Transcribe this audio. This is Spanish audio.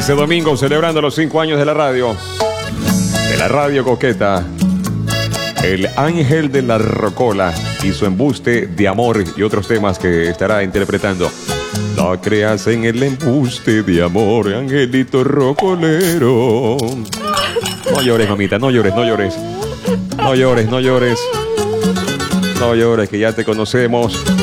Este domingo celebrando los 5 años de la radio. De la radio coqueta. El Ángel de la Rocola y su embuste de amor y otros temas que estará interpretando. No creas en el embuste de amor, angelito rocolero. No llores, mamita, no llores, no llores. No llores, no llores. No llores, que ya te conocemos.